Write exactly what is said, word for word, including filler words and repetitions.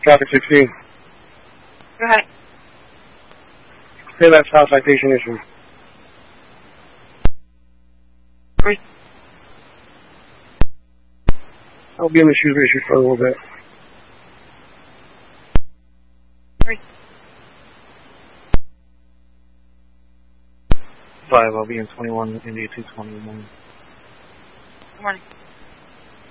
Traffic sixteen. Go ahead. Say that stop citation issue. Three. I'll be in the shoes issue for a little bit. Three. Five, I'll be in twenty-one, India two twenty-one. Good morning.